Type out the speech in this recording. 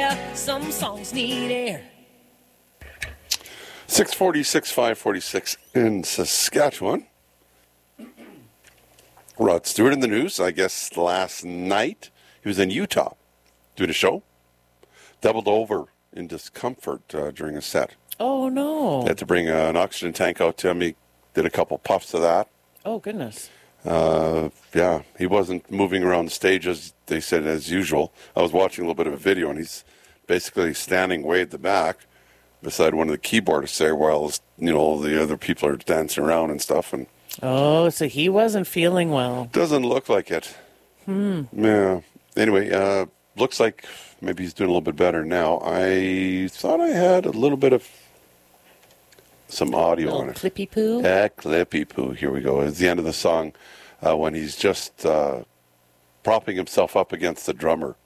yeah, some songs need air. 646, 546 in Saskatchewan. Rod Stewart in the news, I guess last night. He was in Utah doing a show. Doubled over in discomfort during a set. Oh, no. They had to bring an oxygen tank out to him. He did a couple puffs of that. Oh, goodness. Yeah, he wasn't moving around the stage as they said as usual. I was watching a little bit of a video, and he's basically standing way at the back beside one of the keyboardists there while, you know, the other people are dancing around and stuff. And oh, so he wasn't feeling well. doesn't look like it. Yeah. Anyway, looks like maybe he's doing a little bit better now. I thought I had a little bit of some audio on it. Clippy poo? Clippy poo. Here we go. It's the end of the song when he's just propping himself up against the drummer